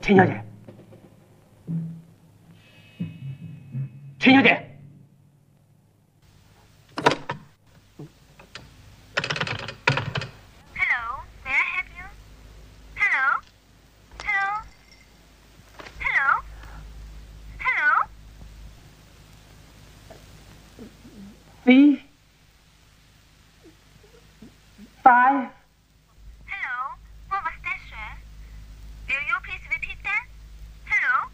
秦小姐，秦小姐。 Hello, may I help you? Hello? Hello? Hello? Hello? V 5